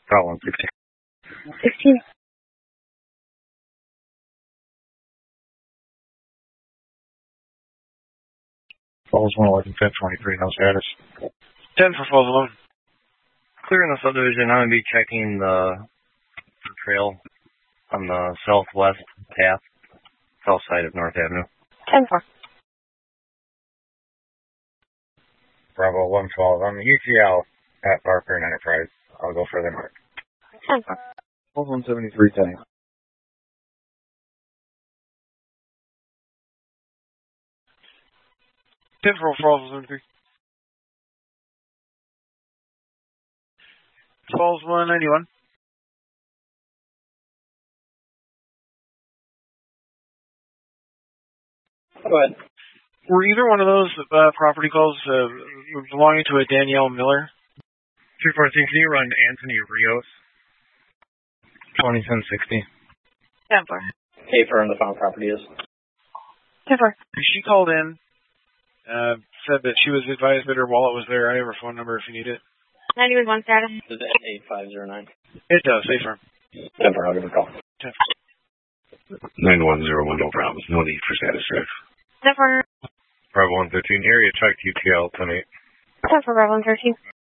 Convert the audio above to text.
Bravo 116. 16. Falls 111, 1023, no status. 10 for Falls 11. Clearing the subdivision, I'm going to be checking the trail on the southwest path, south side of North Avenue. 10-4. Bravo 112, I'm UTL at Barker and Enterprise. I'll go further north. 10-4. Falls 173, 10. 10 for Falls 73. Falls 191. Go ahead. Were either one of those property calls belonging to a Danielle Miller? 314, can you run Anthony Rios? 201060. 10-4. Hey, firm the found property is. 10-4. She called in, said that she was advised that her wallet was there. I have her phone number if you need it. 91 status. Is it 8509? It does. Say firm. 10 for, I'll give her a call. 10. 9101, no problems. No need for status drive. 10-4. Bravo 113, area check UTL 10-8. 10-4, Bravo 113.